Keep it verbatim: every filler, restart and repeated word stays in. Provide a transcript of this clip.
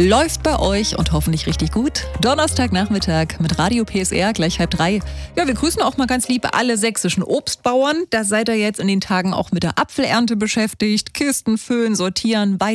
läuft bei euch und hoffentlich richtig gut. Donnerstagnachmittag mit Radio P S R, gleich halb drei. Ja, wir grüßen auch mal ganz lieb alle sächsischen Obstbauern. Da seid ihr jetzt in den Tagen auch mit der Apfelernte beschäftigt. Kisten füllen, sortieren,